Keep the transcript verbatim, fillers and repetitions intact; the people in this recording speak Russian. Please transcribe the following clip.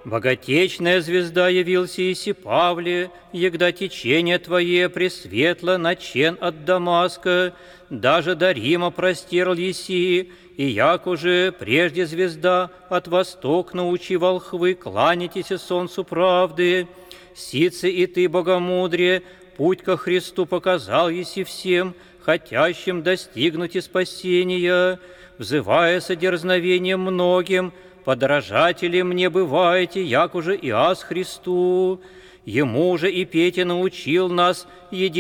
Боготечная звезда явился Иси Павле, егда течение Твое пресветло начен от Дамаска, даже до Рима простерл Еси, и як уже прежде звезда от восток научи волхвы кланяйтесь солнцу правды. Сице и Ты, богомудрие, путь ко Христу показал Еси всем, хотящим достигнуть и спасения, взывая содерзновением многим, подражатели мне бываете, як уже и аз Христу. Ему же и Петя научил нас еди